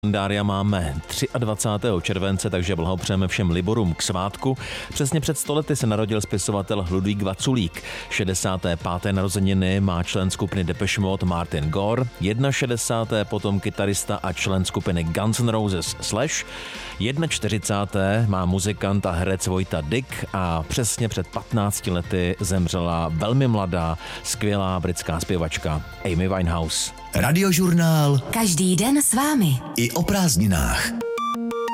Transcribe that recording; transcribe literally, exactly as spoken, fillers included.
Kalendária máme dvacátého třetího července, takže blahopřejeme všem Liborům k svátku. Přesně před sto lety se narodil spisovatel Ludvík Vaculík. šedesáté páté narozeniny má člen skupiny Depeche Mode Martin Gore, šedesáté potom kytarista a člen skupiny Guns N' Roses Slash, čtyřicáté má muzikant a herec Vojta Dyk a přesně před patnácti lety zemřela velmi mladá, skvělá britská zpěvačka Amy Winehouse. Radiožurnál. Každý den s vámi. I o prázdninách.